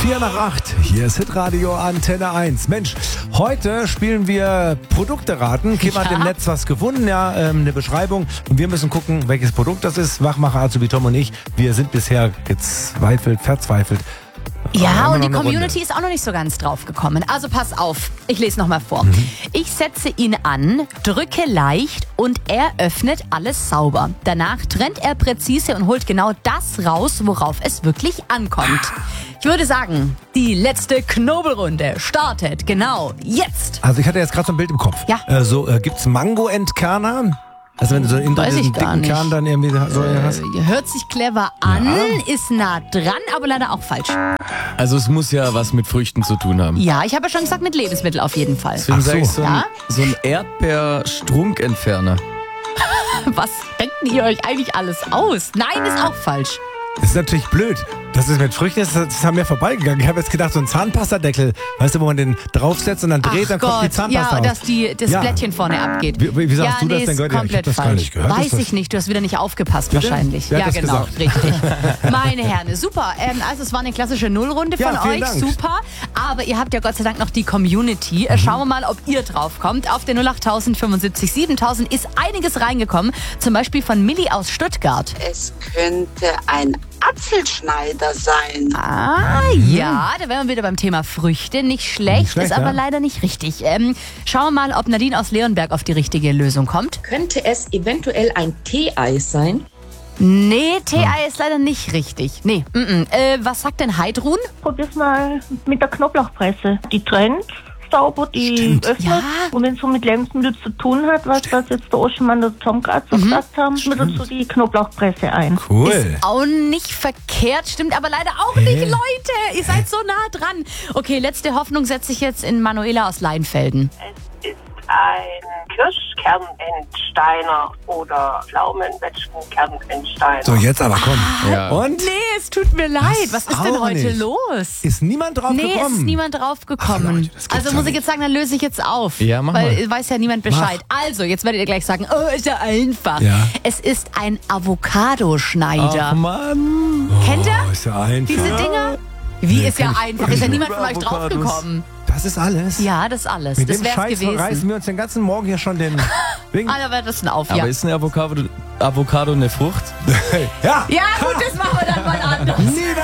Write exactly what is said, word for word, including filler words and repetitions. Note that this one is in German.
vier nach acht. Hier ist Hitradio Antenne eins. Mensch, heute spielen wir Produkte raten. Kim Ja. hat im Netz was gefunden, ja, ähm, eine Beschreibung. Und wir müssen gucken, welches Produkt das ist. Wachmacher, Azubi Tom und ich, wir sind bisher gezweifelt, verzweifelt. Ja, Aber und die noch eine Community Runde. ist auch noch nicht so ganz drauf gekommen. Also pass auf, ich lese nochmal vor. Mhm. Ich setze ihn an, drücke leicht und er öffnet alles sauber. Danach trennt er präzise und holt genau das raus, worauf es wirklich ankommt. Ich würde sagen, die letzte Knobelrunde startet genau jetzt. Also ich hatte jetzt gerade so ein Bild im Kopf. Ja. Äh, so äh, gibt's Mango-Entkerner? Also wenn du so in Weiß ich diesen gar dicken nicht. Kern dann irgendwie so hast. Äh, hört sich clever an, Ja. ist nah dran, aber leider auch falsch. Also es muss ja was mit Früchten zu tun haben. Ja, ich habe ja schon gesagt, mit Lebensmitteln auf jeden Fall. Deswegen Ach so. sage ich so ein, Ja? so ein Erdbeerstrunkentferner. Was denken ihr euch eigentlich alles aus? Nein, ist auch falsch. Das ist natürlich blöd. Das ist mit Früchten, das ist an mir vorbeigegangen. Ich habe jetzt gedacht, so ein Zahnpastadeckel, weißt du, wo man den draufsetzt und dann dreht, Ach dann kommt die Gott, Zahnpasta ja, raus. dass die, das Ja. Blättchen vorne abgeht. Wie, wie, wie sagst ja, du das nee, denn? ist Gehört? Ja, ich hab komplett das gar falsch. nicht gehört. Weiß Ist das- ich nicht, du hast wieder nicht aufgepasst Bitte? wahrscheinlich. Wer Ja, hat das genau, gesagt? richtig. Meine Herren, super. Ähm, also es war eine klassische Nullrunde Ja, von vielen euch, Dank. super. Aber ihr habt ja Gott sei Dank noch die Community. Äh, Schauen wir mal, ob ihr drauf kommt. Auf den null acht fünfundsiebzig siebentausend ist einiges reingekommen. Zum Beispiel von Milli aus Stuttgart. Es könnte ein Apfelschneider sein. Ah, ja, da wären wir wieder beim Thema Früchte. Nicht schlecht, Nicht schlecht, ist aber ja. leider nicht richtig. Ähm, schauen wir mal, ob Nadine aus Leonberg auf die richtige Lösung kommt. Könnte es eventuell ein Tee-Eis sein? Nee, Tee-Ei ist leider nicht richtig. Nee, mm -mm. Äh, was sagt denn Heidrun? Probier's mal mit der Knoblauchpresse. Die trennt sauber, die Stimmt. öffnet. Ja. Und wenn es so mit Lebensmitteln zu tun hat, was das jetzt der Oschmann und der Tom gerade so gesagt haben, mit dazu die Knoblauchpresse ein. Cool. Ist auch nicht verkehrt, stimmt aber leider auch nicht, Leute. Ihr seid so nah dran. Okay, letzte Hoffnung setze ich jetzt in Manuela aus Leinfelden. Es ist ein Kirschkernentsteiner oder Pflaumenwetschgenkernentsteiner. So, jetzt aber komm. Ja. Und? Nee, es tut mir leid. Was ist denn auch heute nicht. los? Ist niemand drauf Nee, gekommen? es ist niemand drauf Ach, gekommen. Leute, das gibt's Also ja muss ich nicht. jetzt sagen, dann löse ich jetzt auf. Ja, mach Weil mal. äh, weiß ja niemand Bescheid. Also, jetzt werdet ihr gleich sagen, oh, ist ja einfach. Ja. Es ist ein Avocado-Schneider. Ach Mann. Kennt ihr Oh, ist ja einfach. diese Dinger? Wie Nee, ist ja kenn ich- einfach? Ist ja Ich niemand von liebe euch drauf Avocados. gekommen. Das ist alles? Ja, das ist alles. Mit das dem wär's Scheiß gewesen. reißen wir uns den ganzen Morgen hier schon den... Wegen Ah, da wird das ein Auf, Aber ja. ist eine Avocado, Avocado eine Frucht? ja, Ja, gut, das machen wir dann mal anders. nie